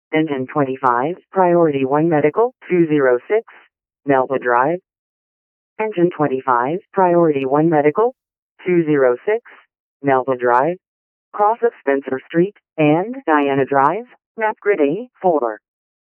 Engine 25, Priority 1 Medical, 206, Melba Drive. Engine 25, Priority 1 Medical, 206, Melba Drive. Cross of Spencer Street and Diana Drive, map grid A4.